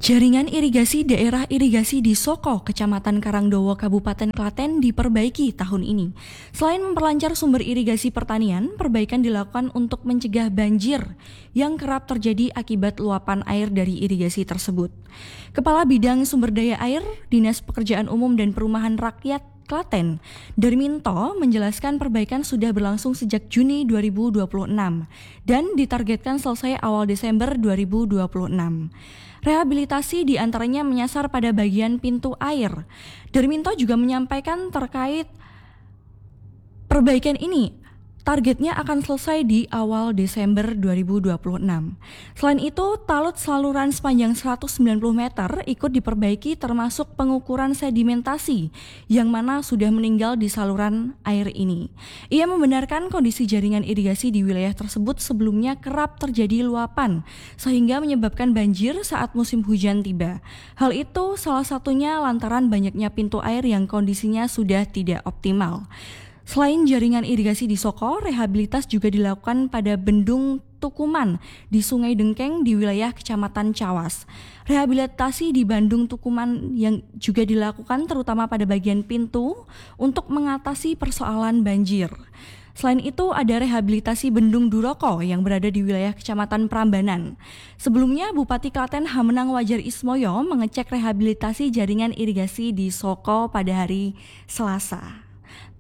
Jaringan irigasi daerah irigasi di Soko, Kecamatan Karangdowo, Kabupaten Klaten diperbaiki tahun ini. Selain memperlancar sumber irigasi pertanian, perbaikan dilakukan untuk mencegah banjir yang kerap terjadi akibat luapan air dari irigasi tersebut. Kepala Bidang Sumber Daya Air, Dinas Pekerjaan Umum dan Perumahan Rakyat Klaten, Darminto menjelaskan perbaikan sudah berlangsung sejak Juni 2026 dan ditargetkan selesai awal Desember 2026. Rehabilitasi diantaranya menyasar pada bagian pintu air. Darminto juga menyampaikan terkait perbaikan ini, targetnya akan selesai di awal Desember 2026. Selain itu, talut saluran sepanjang 190 meter ikut diperbaiki termasuk pengukuran sedimentasi yang mana sudah meninggal di saluran air ini. Ia membenarkan kondisi jaringan irigasi di wilayah tersebut sebelumnya kerap terjadi luapan sehingga menyebabkan banjir saat musim hujan tiba. Hal itu salah satunya lantaran banyaknya pintu air yang kondisinya sudah tidak optimal. Selain jaringan irigasi di Soko, rehabilitas juga dilakukan pada bendung Tukuman di Sungai Dengkeng di wilayah Kecamatan Cawas. Rehabilitasi di Bandung Tukuman yang juga dilakukan terutama pada bagian pintu untuk mengatasi persoalan banjir. Selain itu ada rehabilitasi Bendung Duroko yang berada di wilayah Kecamatan Prambanan. Sebelumnya Bupati Klaten Hamenang Wajar Ismoyo mengecek rehabilitasi jaringan irigasi di Soko pada hari Selasa.